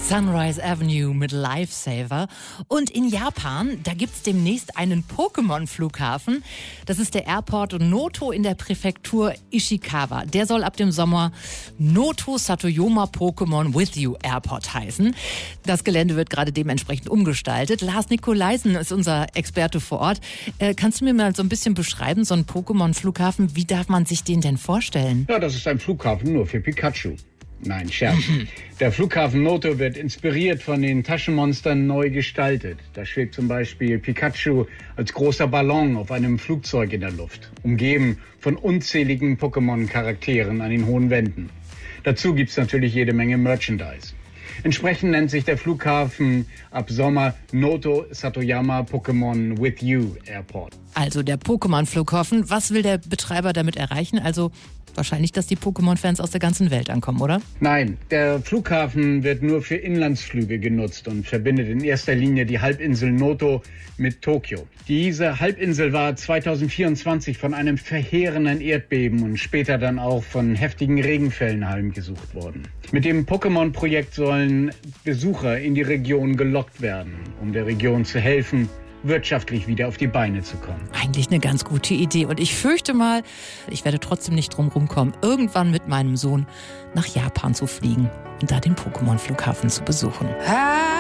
Sunrise Avenue mit Lifesaver. Und in Japan, da gibt's demnächst einen Pokémon-Flughafen. Das ist der Airport Noto in der Präfektur Ishikawa. Der soll ab dem Sommer Noto Satoyama Pokémon With You Airport heißen. Das Gelände wird gerade dementsprechend umgestaltet. Lars Nikolaisen ist unser Experte vor Ort. Kannst du mir mal so ein bisschen beschreiben, so einen Pokémon-Flughafen, wie darf man sich den denn vorstellen? Ja, das ist ein Flughafen nur für Pikachu. Nein, Scherz. Der Flughafen Noto wird inspiriert von den Taschenmonstern neu gestaltet. Da schwebt zum Beispiel Pikachu als großer Ballon auf einem Flugzeug in der Luft, umgeben von unzähligen Pokémon-Charakteren an den hohen Wänden. Dazu gibt's natürlich jede Menge Merchandise. Entsprechend nennt sich der Flughafen ab Sommer Noto Satoyama Pokémon With You Airport. Also der Pokémon-Flughafen. Was will der Betreiber damit erreichen? Also wahrscheinlich, dass die Pokémon-Fans aus der ganzen Welt ankommen, oder? Nein, der Flughafen wird nur für Inlandsflüge genutzt und verbindet in erster Linie die Halbinsel Noto mit Tokio. Diese Halbinsel war 2024 von einem verheerenden Erdbeben und später dann auch von heftigen Regenfällen heimgesucht worden. Mit dem Pokémon-Projekt sollen Besucher in die Region gelockt werden, um der Region zu helfen, wirtschaftlich wieder auf die Beine zu kommen. Eigentlich eine ganz gute Idee. Und ich fürchte mal, ich werde trotzdem nicht drum rumkommen, irgendwann mit meinem Sohn nach Japan zu fliegen und da den Pokémon-Flughafen zu besuchen.